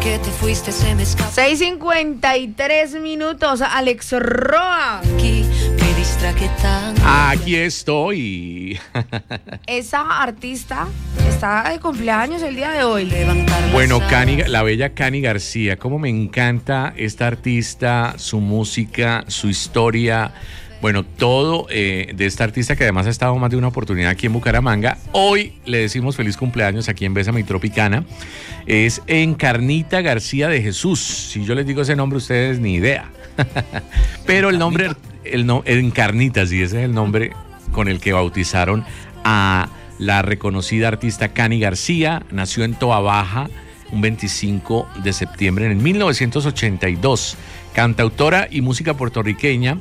que te fuiste se me escapó. 6:53 minutos, Alex Roa. Aquí me distraje tanto. Aquí estoy. Esa artista está de cumpleaños el día de hoy. Bueno, la bella Cani García, cómo me encanta esta artista, su música, su historia. Bueno, todo de esta artista que además ha estado más de una oportunidad aquí en Bucaramanga. Hoy le decimos feliz cumpleaños aquí en Bésame y Tropicana. Es Encarnita García de Jesús. Si yo les digo ese nombre, ustedes ni idea. Pero el nombre, Encarnita, sí, ese es el nombre con el que bautizaron a la reconocida artista Cani García. Nació en Toa Baja un 25 de septiembre en 1982. Cantautora y música puertorriqueña.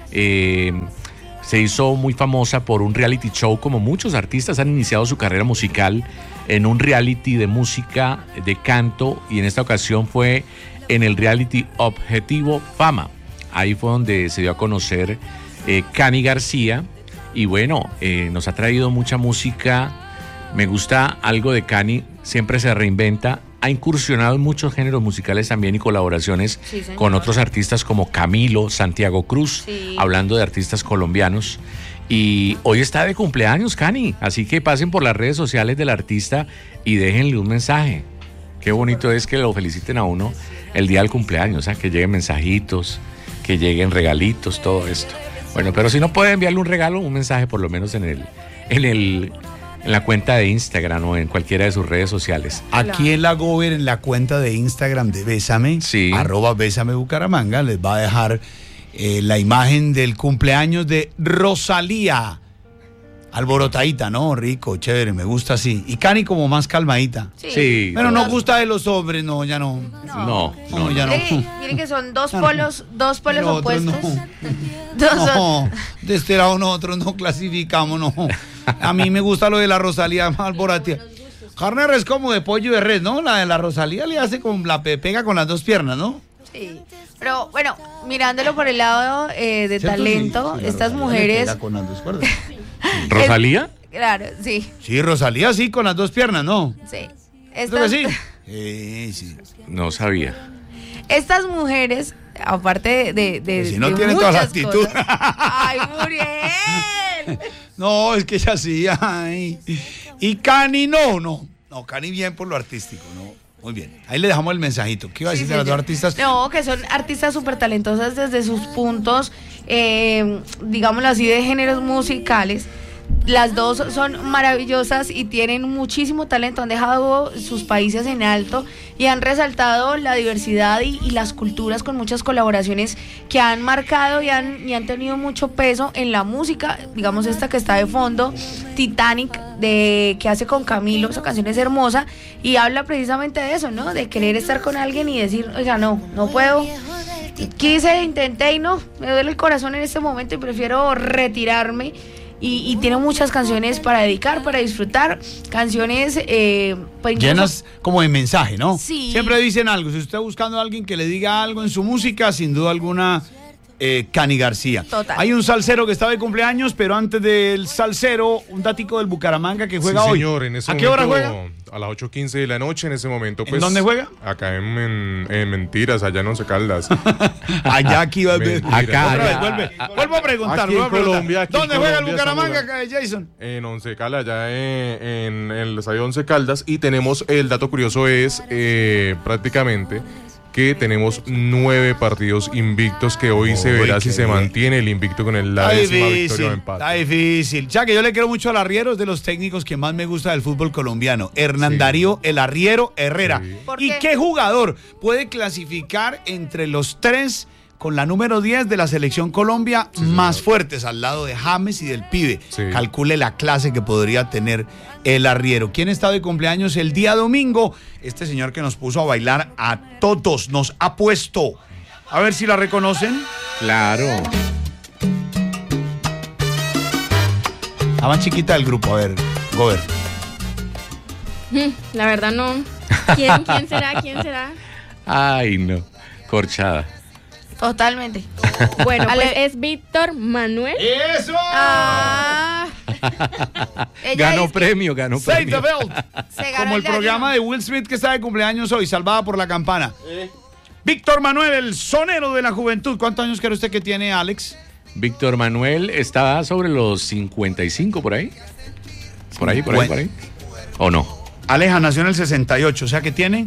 Se hizo muy famosa por un reality show, como muchos artistas han iniciado su carrera musical en un reality de música, de canto, y en esta ocasión fue en el reality Objetivo Fama. Ahí fue donde se dio a conocer Cani García, y bueno, nos ha traído mucha música. Me gusta algo de Cani, siempre se reinventa. Ha incursionado en muchos géneros musicales también y colaboraciones con otros artistas como Camilo, Santiago Cruz, hablando de artistas colombianos. Y hoy está de cumpleaños, Cani, así que pasen por las redes sociales del artista y déjenle un mensaje. Qué bonito es que lo feliciten a uno el día del cumpleaños, que lleguen mensajitos, que lleguen regalitos, todo esto. Bueno, pero si no puede enviarle un regalo, un mensaje por lo menos en la cuenta de Instagram o en cualquiera de sus redes sociales. Aquí en la Gober, en la cuenta de Instagram de Bésame, @Bésame Bucaramanga, les va a dejar la imagen del cumpleaños de Rosalía. Alborotadita, ¿no? Rico, chévere, me gusta así. Y Cani como más calmadita. Sí. Pero no gusta de los hombres, no, ya no. No, ya no. Miren que son dos polos opuestos. No, de este lado nosotros no clasificamos, no. A mí me gusta lo de la Rosalía Alborotadita. Carne de res como de pollo y de res, ¿no? La de la Rosalía le hace con la pega con las dos piernas, ¿no? Sí. Pero bueno, mirándolo por el lado de talento, sí, estas Rosalía mujeres. le pega con las dos cuerdas. ¿Rosalía? Claro, sí. Sí, Rosalía sí, con las dos piernas, ¿no. Sí. ¿Esto que sí? Sí. No sabía. Estas mujeres, aparte de si no de tienen toda la muchas actitud. cosas. ¡Ay, Muriel! No, es que ella sí. Ay. Y Cani no, Cani bien por lo artístico, ¿no? Muy bien. Ahí le dejamos el mensajito. ¿Qué iba a decir de las dos artistas? No, que son artistas súper talentosas desde sus puntos, digámoslo así, de géneros musicales. Las dos son maravillosas y tienen muchísimo talento, han dejado sus países en alto y han resaltado la diversidad y las culturas con muchas colaboraciones que han marcado y han tenido mucho peso en la música. Digamos esta que está de fondo, Titanic, que hace con Camilo, esa canción es hermosa y habla precisamente de eso, ¿no? De querer estar con alguien y decir, oiga, no puedo. Intenté y no, me duele el corazón en este momento y prefiero retirarme. Y tiene muchas canciones para dedicar, para disfrutar, canciones pues llenas como de mensaje, ¿no? Sí. Siempre dicen algo, si usted está buscando a alguien que le diga algo en su música, sin duda alguna, Cani García. Total. Hay un salsero que está de cumpleaños, pero antes del salsero, un datico del Bucaramanga que juega hoy. Señor, en ese ¿A qué momento, hora juega? A las 8:15 de la noche, en ese momento. Pues, ¿En dónde juega? Acá en Mentiras, allá en Once Caldas. Allá aquí va a ver. Acá. Vuelvo a preguntar. Aquí en Colombia. ¿Dónde juega el Bucaramanga, Jason? En Once Caldas, allá en el estadio Once Caldas. Y tenemos, el dato curioso es prácticamente que tenemos 9 partidos invictos, que hoy se verá si se mantiene el invicto con la décima victoria o empate. Está difícil. Ya que yo le quiero mucho al Arriero, es de los técnicos que más me gusta del fútbol colombiano. Hernán Darío, el Arriero Herrera. Sí. ¿Y qué jugador puede clasificar entre los 3 con la número 10 de la selección Colombia más fuertes al lado de James y del pibe? Sí. Calcule la clase que podría tener el Arriero. ¿Quién está de cumpleaños el día domingo? Este señor que nos puso a bailar a todos, nos ha puesto. A ver si la reconocen. Claro. La más chiquita del grupo, a ver, Gober. La verdad no. ¿Quién será? Ay, no. Corchada. Totalmente. Bueno, pues es Víctor Manuel. ¡Eso! Ganó premio. Save the belt. Se ganó Como el programa de Will Smith que está de cumpleaños hoy, Salvada por la Campana. Víctor Manuel, el sonero de la juventud. ¿Cuántos años cree usted que tiene, Alex? Víctor Manuel está sobre los 55 por ahí. Por ahí. ¿O no? Aleja nació en el 68, o sea que tiene...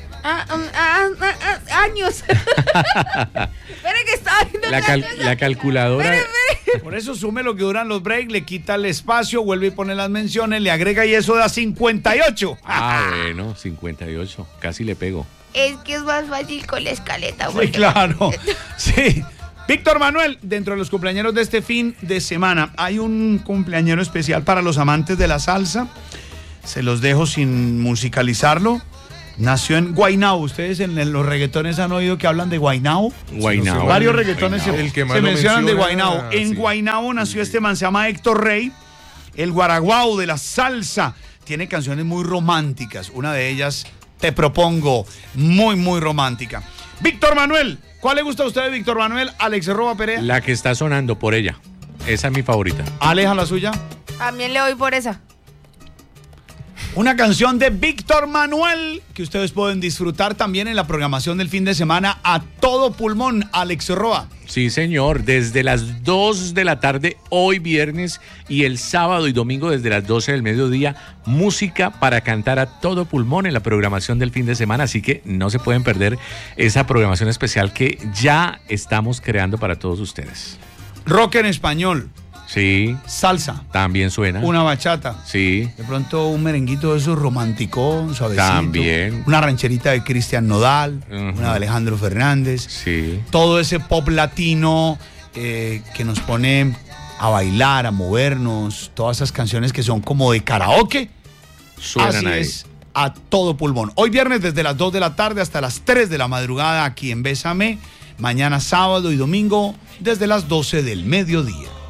años. Espera que estaba viendo la calculadora. Espere. Por eso sume lo que duran los breaks, le quita el espacio, vuelve y pone las menciones, le agrega y eso da 58. Bueno, 58. Casi le pego. Es que es más fácil con la escaleta. Sí, claro. Sí. Víctor Manuel, dentro de los cumpleañeros de este fin de semana, hay un cumpleañero especial para los amantes de la salsa. Se los dejo sin musicalizarlo. Nació en Guaynabo. ¿Ustedes en los reggaetones han oído que hablan de Guaynabo? Guaynabo. Varios reggaetones se mencionan de Guaynabo. En sí. Guaynabo nació este man, se llama Héctor Rey, el guaraguao de la salsa. Tiene canciones muy románticas. Una de ellas, Te Propongo, muy, muy romántica. Víctor Manuel, ¿cuál le gusta a usted de Víctor Manuel? Alex Roba Perea. La que está sonando por ella. Esa es mi favorita. Aleja la suya. También le doy por esa. Una canción de Víctor Manuel que ustedes pueden disfrutar también en la programación del fin de semana a todo pulmón. Alex Roa. Sí, señor, desde las 2 de la tarde hoy viernes y el sábado y domingo desde las 12 del mediodía, música para cantar a todo pulmón en la programación del fin de semana, así que no se pueden perder esa programación especial que ya estamos creando para todos ustedes. Rock en español. Sí. Salsa. También suena. Una bachata. Sí. De pronto un merenguito de esos romanticón, suavecito. También. Una rancherita de Cristian Nodal, una de Alejandro Fernández. Sí. Todo ese pop latino que nos pone a bailar, a movernos. Todas esas canciones que son como de karaoke. Suenan Así ahí. es, a todo pulmón. Hoy viernes desde las 2 de la tarde hasta las 3 de la madrugada aquí en Bésame. Mañana sábado y domingo desde las 12 del mediodía.